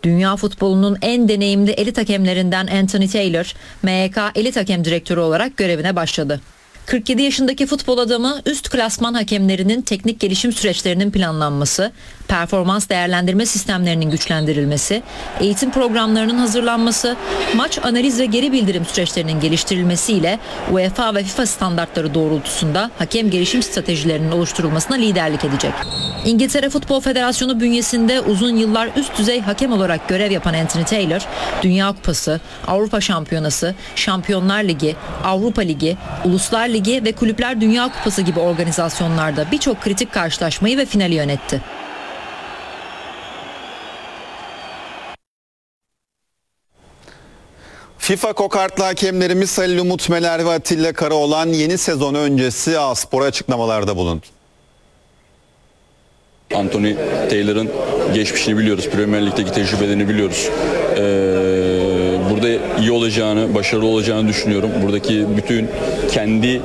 Dünya futbolunun en deneyimli elit hakemlerinden Anthony Taylor, MHK Elit Hakem Direktörü olarak görevine başladı. 47 yaşındaki futbol adamı üst klasman hakemlerinin teknik gelişim süreçlerinin planlanması, performans değerlendirme sistemlerinin güçlendirilmesi, eğitim programlarının hazırlanması, maç analiz ve geri bildirim süreçlerinin geliştirilmesiyle UEFA ve FIFA standartları doğrultusunda hakem gelişim stratejilerinin oluşturulmasına liderlik edecek. İngiltere Futbol Federasyonu bünyesinde uzun yıllar üst düzey hakem olarak görev yapan Anthony Taylor, Dünya Kupası, Avrupa Şampiyonası, Şampiyonlar Ligi, Avrupa Ligi, Uluslar Ligi ve Kulüpler Dünya Kupası gibi organizasyonlarda birçok kritik karşılaşmayı ve finali yönetti. FIFA kokartlı hakemlerimiz Halil Umut Meler ve Atilla Karaoğlan yeni sezon öncesi A-Spor'a açıklamalarda bulundu. Anthony Taylor'ın geçmişini biliyoruz, Premier Lig'deki tecrübelerini biliyoruz. Burada iyi olacağını, başarılı olacağını düşünüyorum. Buradaki bütün kendi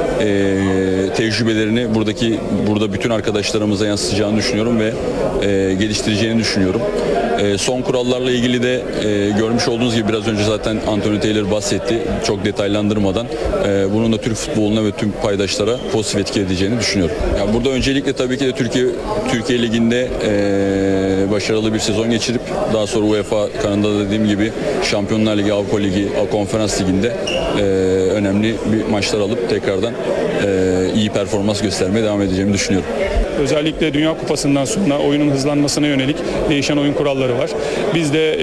tecrübelerini burada bütün arkadaşlarımıza yansıtacağını düşünüyorum ve geliştireceğini düşünüyorum. Son kurallarla ilgili de görmüş olduğunuz gibi biraz önce zaten Anthony Taylor bahsetti. Çok detaylandırmadan bunun da Türk futboluna ve tüm paydaşlara pozitif etki edeceğini düşünüyorum. Yani burada öncelikle tabii ki de Türkiye Ligi'nde başarılı bir sezon geçirip daha sonra UEFA kanalında dediğim gibi Şampiyonlar Ligi, Avrupa Ligi, Konferans Ligi'nde önemli bir maçlar alıp tekrardan iyi performans göstermeye devam edeceğimi düşünüyorum. Özellikle Dünya Kupası'ndan sonra oyunun hızlanmasına yönelik değişen oyun kuralları var. Biz de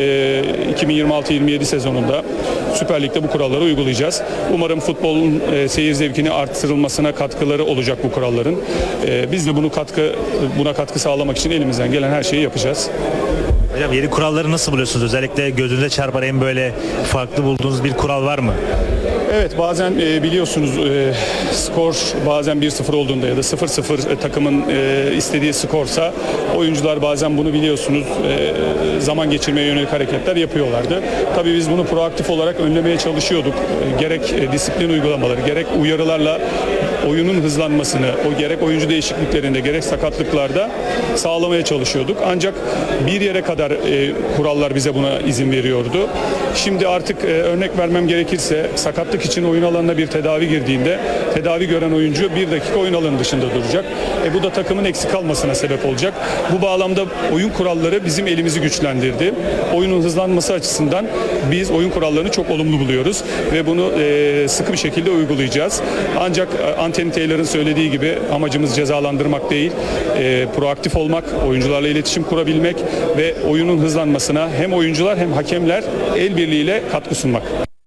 2026-27 sezonunda Süper Lig'de bu kuralları uygulayacağız. Umarım futbolun seyir zevkini artırılmasına katkıları olacak bu kuralların. Biz de buna katkı sağlamak için elimizden gelen her şeyi yapacağız. Hocam yeni kuralları nasıl buluyorsunuz? Özellikle gözünüze çarpan en böyle farklı bulduğunuz bir kural var mı? Evet, bazen biliyorsunuz skor bazen 1-0 olduğunda ya da 0-0 takımın istediği skorsa oyuncular bazen bunu biliyorsunuz zaman geçirmeye yönelik hareketler yapıyorlardı. Tabii biz bunu proaktif olarak önlemeye çalışıyorduk. Gerek disiplin uygulamaları, gerek uyarılarla oyunun hızlanmasını, gerek oyuncu değişikliklerinde, gerek sakatlıklarda sağlamaya çalışıyorduk. Ancak bir yere kadar kurallar bize buna izin veriyordu. Şimdi artık örnek vermem gerekirse sakatlık için oyun alanına bir tedavi girdiğinde tedavi gören oyuncu 1 dakika oyun alanı dışında duracak. Bu da takımın eksik kalmasına sebep olacak. Bu bağlamda oyun kuralları bizim elimizi güçlendirdi. Oyunun hızlanması açısından biz oyun kurallarını çok olumlu buluyoruz ve bunu sıkı bir şekilde uygulayacağız. Ancak Anthony Taylor'ın söylediği gibi amacımız cezalandırmak değil, proaktif olmak, oyuncularla iletişim kurabilmek ve oyunun hızlanmasına hem oyuncular hem hakemler el birliğiyle katkı sunmak.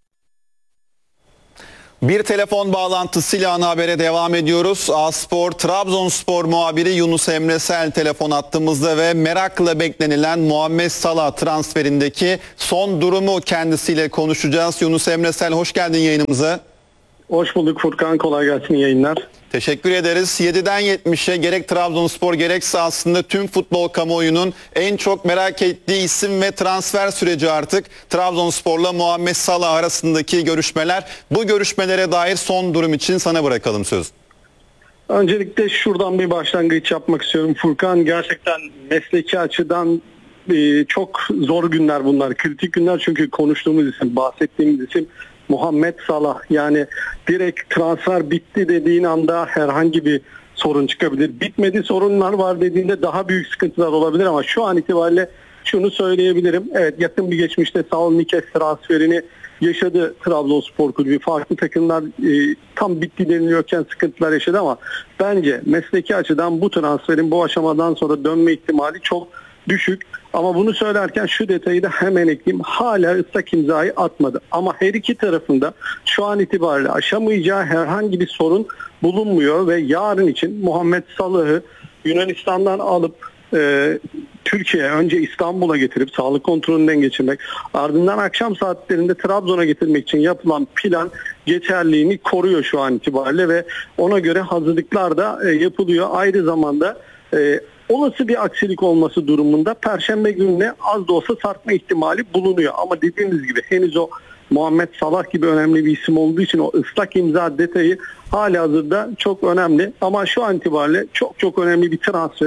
Bir telefon bağlantısıyla ana habere devam ediyoruz. A-Spor Trabzonspor muhabiri Yunus Emre Sel telefon attığımızda ve merakla beklenilen Muhammed Salah transferindeki son durumu kendisiyle konuşacağız. Yunus Emre Sel, hoş geldin yayınımıza. Hoş bulduk Furkan, kolay gelsin, yayınlar. Teşekkür ederiz. 7'den 70'e gerek Trabzonspor gerekse aslında tüm futbol kamuoyunun en çok merak ettiği isim ve transfer süreci artık Trabzonspor'la Muhammed Salah arasındaki görüşmeler. Bu görüşmelere dair son durum için sana bırakalım söz. Öncelikle şuradan bir başlangıç yapmak istiyorum Furkan. Gerçekten mesleki açıdan çok zor günler bunlar, kritik günler, çünkü konuştuğumuz isim, bahsettiğimiz isim Muhammed Salah. Yani direkt transfer bitti dediğin anda herhangi bir sorun çıkabilir. Bitmedi, sorunlar var dediğinde daha büyük sıkıntılar olabilir ama şu an itibariyle şunu söyleyebilirim. Evet, yakın bir geçmişte Saul Niguez transferini yaşadı Trabzonspor Kulübü. Farklı takımlar tam bitti deniliyorken sıkıntılar yaşadı ama bence mesleki açıdan bu transferin bu aşamadan sonra dönme ihtimali çok düşük. Ama bunu söylerken şu detayı da hemen ekleyeyim. Hala ıslak imzayı atmadı. Ama her iki tarafında şu an itibariyle aşamayacağı herhangi bir sorun bulunmuyor ve yarın için Muhammed Salah'ı Yunanistan'dan alıp Türkiye'ye, önce İstanbul'a getirip sağlık kontrolünden geçirmek, ardından akşam saatlerinde Trabzon'a getirmek için yapılan plan geçerliğini koruyor şu an itibariyle ve ona göre hazırlıklar da yapılıyor. Aynı zamanda olası bir aksilik olması durumunda Perşembe gününe az da olsa sarkma ihtimali bulunuyor. Ama dediğimiz gibi henüz o Muhammed Salah gibi önemli bir isim olduğu için o ıslak imza detayı halihazırda çok önemli. Ama şu an itibariyle çok önemli bir transferi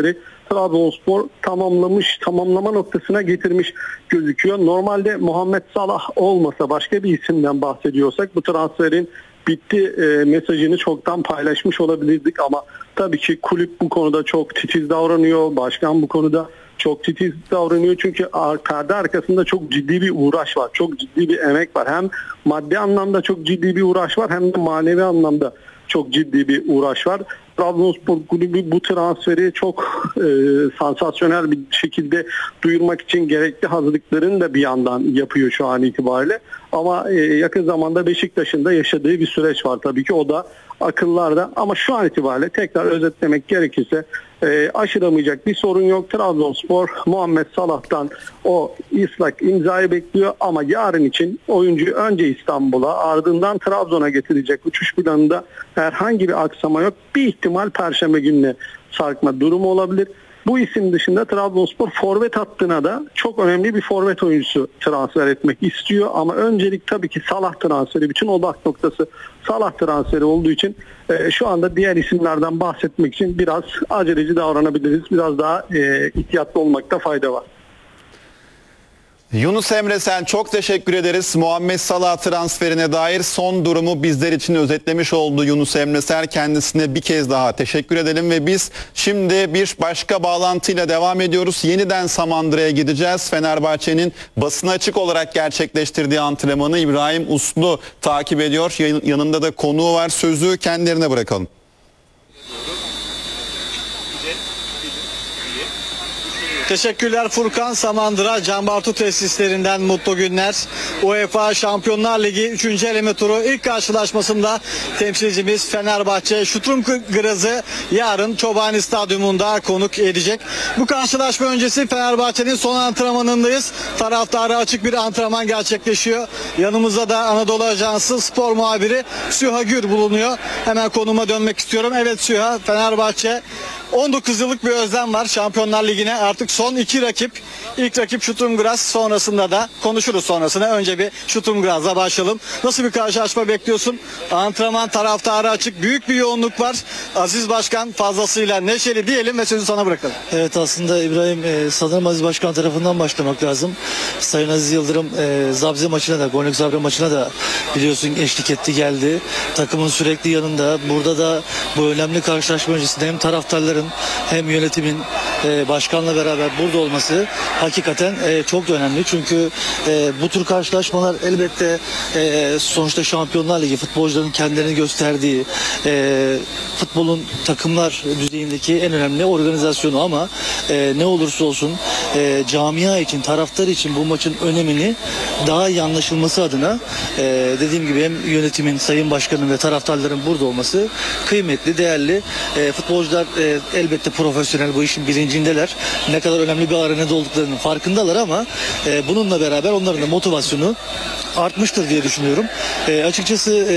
Trabzonspor tamamlama noktasına getirmiş gözüküyor. Normalde Muhammed Salah olmasa başka bir isimden bahsediyorsak bu transferin bitti mesajını çoktan paylaşmış olabilirdik ama tabii ki kulüp bu konuda çok titiz davranıyor. Başkan bu konuda çok titiz davranıyor çünkü perde arkasında çok ciddi bir uğraş var. Çok ciddi bir emek var. Hem maddi anlamda çok ciddi bir uğraş var hem de manevi anlamda çok ciddi bir uğraş var. Trabzonspor Kulübü bu transferi çok sansasyonel bir şekilde duyurmak için gerekli hazırlıklarını da bir yandan yapıyor şu an itibariyle. Ama yakın zamanda Beşiktaş'ın da yaşadığı bir süreç var tabii ki, o da akıllarda. Ama şu an itibariyle tekrar özetlemek gerekirse aşılamayacak bir sorun yok. Trabzonspor Muhammed Salah'tan o ıslak imzayı bekliyor ama yarın için oyuncuyu önce İstanbul'a ardından Trabzon'a getirecek uçuş planında herhangi bir aksama yok. Bir ihtimal Perşembe gününe sarkma durumu olabilir. Bu isim dışında Trabzonspor forvet hattına da çok önemli bir forvet oyuncusu transfer etmek istiyor. Ama öncelik tabii ki Salah transferi. Bütün odak noktası Salah transferi olduğu için şu anda diğer isimlerden bahsetmek için biraz aceleci davranabiliriz. Biraz daha ihtiyatlı olmakta fayda var. Yunus Emre Sel, çok teşekkür ederiz. Muhammed Salah transferine dair son durumu bizler için özetlemiş oldu Yunus Emre Sel. Kendisine bir kez daha teşekkür edelim ve biz şimdi bir başka bağlantıyla devam ediyoruz. Yeniden Samandıra'ya gideceğiz. Fenerbahçe'nin basına açık olarak gerçekleştirdiği antrenmanı İbrahim Uslu takip ediyor. Yanında da konuğu var. Sözü kendilerine bırakalım. Teşekkürler Furkan. Samandıra Can Bartu tesislerinden mutlu günler. UEFA Şampiyonlar Ligi 3. eleme turu ilk karşılaşmasında temsilcimiz Fenerbahçe Şutrum Graz'ı yarın Çobani Stadyumunda konuk edecek. Bu karşılaşma öncesi Fenerbahçe'nin son antrenmanındayız. Taraftara açık bir antrenman gerçekleşiyor. Yanımızda da Anadolu Ajansı spor muhabiri Süha Gür bulunuyor. Hemen konuma dönmek istiyorum. Evet Süha, Fenerbahçe 19 yıllık bir özlem var Şampiyonlar Ligi'ne. Artık son 2 rakip. İlk rakip Şutrum Graz, sonrasında da konuşuruz sonrasında. Önce bir Şutrum Graz'la başlayalım. Nasıl bir karşılaşma bekliyorsun? Antrenman taraftarı açık. Büyük bir yoğunluk var. Aziz Başkan fazlasıyla neşeli diyelim ve sözü sana bırakalım. Evet, aslında İbrahim, sanırım Aziz Başkan tarafından başlamak lazım. Sayın Aziz Yıldırım Zabze maçına da, Gornik Zabre maçına da biliyorsun eşlik etti, geldi. Takımın sürekli yanında. Burada da bu önemli karşılaşma öncesinde hem taraftarların hem yönetimin başkanla beraber burada olması hakikaten çok önemli. Çünkü bu tür karşılaşmalar elbette sonuçta Şampiyonlar Ligi futbolcuların kendilerini gösterdiği futbolun takımlar düzeyindeki en önemli organizasyonu ama ne olursa olsun camia için, taraftar için bu maçın önemini daha iyi anlaşılması adına dediğim gibi hem yönetimin, sayın başkanın ve taraftarların burada olması kıymetli, değerli. Futbolcular elbette profesyonel, bu işin bilincindeler. Ne kadar önemli bir arenada olduklarının farkındalar ama bununla beraber onların da motivasyonu artmıştır diye düşünüyorum. Açıkçası